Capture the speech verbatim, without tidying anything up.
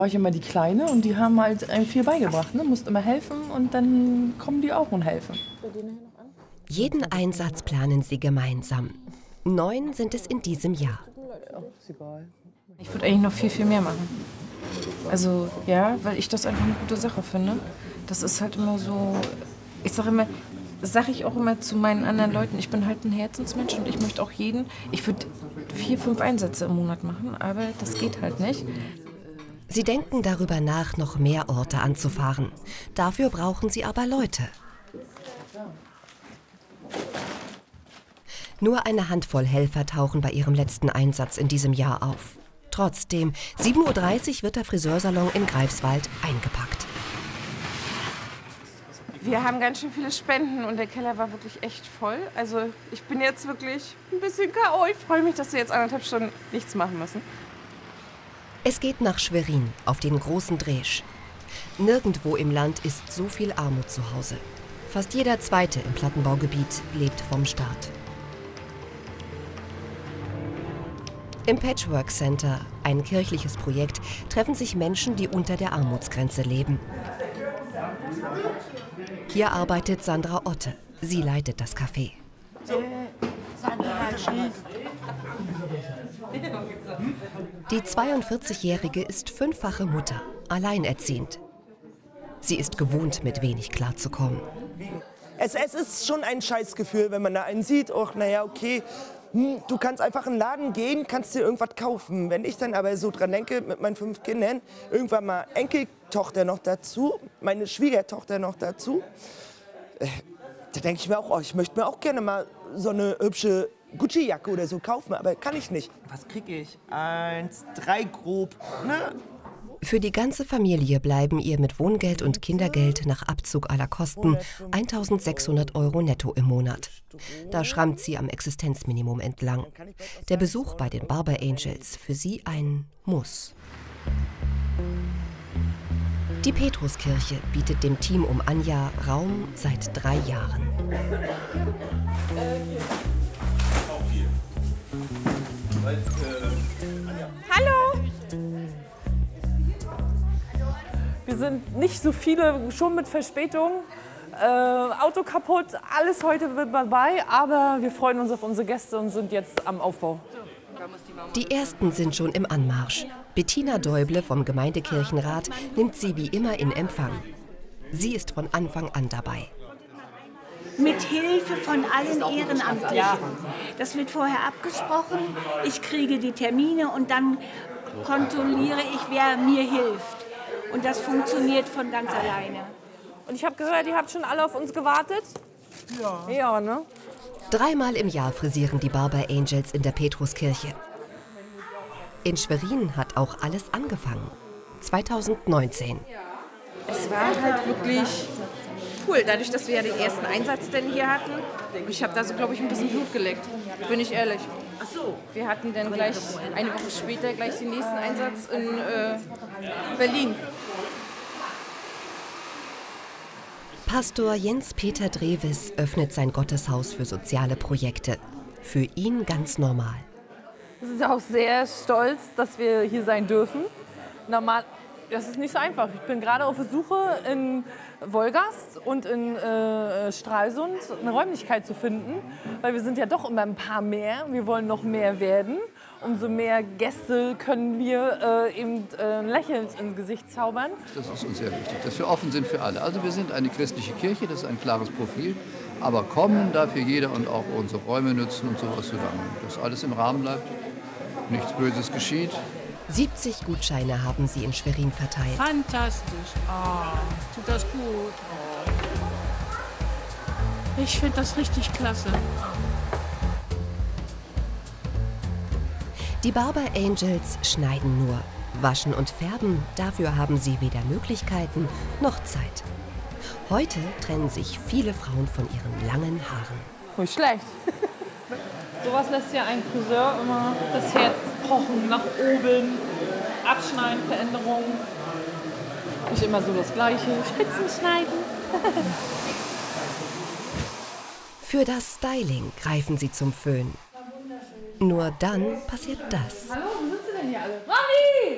War ich immer die Kleine und die haben halt einem viel beigebracht. Ne? Musst immer helfen und dann kommen die auch und helfen. Jeden Einsatz planen sie gemeinsam. Neun sind es in diesem Jahr. Ich würde eigentlich noch viel, viel mehr machen. Also ja, weil ich das einfach eine gute Sache finde. Das ist halt immer so, ich sage immer, das sage ich auch immer zu meinen anderen Leuten, ich bin halt ein Herzensmensch und ich möchte auch jeden, ich würde vier, fünf Einsätze im Monat machen, aber das geht halt nicht. Sie denken darüber nach, noch mehr Orte anzufahren. Dafür brauchen sie aber Leute. Nur eine Handvoll Helfer tauchen bei ihrem letzten Einsatz in diesem Jahr auf. Trotzdem, sieben Uhr dreißig wird der Friseursalon in Greifswald eingepackt. Wir haben ganz schön viele Spenden und der Keller war wirklich echt voll. Also ich bin jetzt wirklich ein bisschen K O. Ich freue mich, dass wir jetzt anderthalb Stunden nichts machen müssen. Es geht nach Schwerin, auf den großen Dresch. Nirgendwo im Land ist so viel Armut zu Hause. Fast jeder Zweite im Plattenbaugebiet lebt vom Staat. Im Patchwork Center, ein kirchliches Projekt, treffen sich Menschen, die unter der Armutsgrenze leben. Hier arbeitet Sandra Otte. Sie leitet das Café. Die zweiundvierzigjährige ist fünffache Mutter, alleinerziehend. Sie ist gewohnt, mit wenig klarzukommen. Es, es ist schon ein Scheißgefühl, wenn man da einen sieht. Och, naja, okay, hm, du kannst einfach in den Laden gehen, kannst dir irgendwas kaufen. Wenn ich dann aber so dran denke, mit meinen fünf Kindern, irgendwann mal Enkeltochter noch dazu, meine Schwiegertochter noch dazu, äh, da denke ich mir auch, oh, ich möchte mir auch gerne mal so eine hübsche Gucci-Jacke oder so kaufen, aber kann ich nicht. Was kriege ich? Eins, drei grob, ne? Für die ganze Familie bleiben ihr mit Wohngeld und Kindergeld nach Abzug aller Kosten eintausendsechshundert Euro netto im Monat. Da schrammt sie am Existenzminimum entlang. Der Besuch bei den Barber Angels für sie ein Muss. Die Petruskirche bietet dem Team um Anja Raum seit drei Jahren. Hallo! Wir sind nicht so viele, schon mit Verspätung. Äh, Auto kaputt, alles heute mit dabei, aber wir freuen uns auf unsere Gäste und sind jetzt am Aufbau. Die ersten sind schon im Anmarsch. Bettina Däuble vom Gemeindekirchenrat nimmt sie wie immer in Empfang. Sie ist von Anfang an dabei. Mit Hilfe von allen Ehrenamtlichen. Das wird vorher abgesprochen. Ich kriege die Termine und dann kontrolliere ich, wer mir hilft. Und das funktioniert von ganz alleine. Und ich habe gehört, ihr habt schon alle auf uns gewartet? Ja. Ja, ne? Dreimal im Jahr frisieren die Barber Angels in der Petruskirche. In Schwerin hat auch alles angefangen. zweitausendneunzehn. Es war halt wirklich cool, dadurch, dass wir ja den ersten Einsatz denn hier hatten. Ich habe da so, glaube ich, ein bisschen Blut geleckt, bin ich ehrlich. Ach so. Wir hatten dann gleich eine Woche später gleich den nächsten Einsatz in äh, Berlin. Pastor Jens-Peter Drewes öffnet sein Gotteshaus für soziale Projekte. Für ihn ganz normal. Wir sind auch sehr stolz, dass wir hier sein dürfen. Normal, das ist nicht so einfach. Ich bin gerade auf der Suche in Wolgast und in äh, Stralsund eine Räumlichkeit zu finden, weil wir sind ja doch immer ein paar mehr. Wir wollen noch mehr werden. Umso mehr Gäste können wir äh, eben äh, ein Lächeln ins Gesicht zaubern. Das ist uns sehr wichtig, dass wir offen sind für alle. Also wir sind eine christliche Kirche, das ist ein klares Profil. Aber kommen darf hier jeder und auch unsere Räume nutzen und sowas solange dass alles im Rahmen bleibt, nichts Böses geschieht. siebzig Gutscheine haben sie in Schwerin verteilt. Fantastisch. Oh, tut das gut. Oh. Ich finde das richtig klasse. Die Barber Angels schneiden nur. Waschen und färben, dafür haben sie weder Möglichkeiten noch Zeit. Heute trennen sich viele Frauen von ihren langen Haaren. Nicht schlecht. Sowas lässt ja ein Friseur immer das Herz pochen, nach oben, abschneiden, Veränderungen. Nicht immer so das Gleiche, Spitzen schneiden. Für das Styling greifen sie zum Föhn. Nur dann passiert das. Hallo, wo sind Sie denn hier alle? Mami!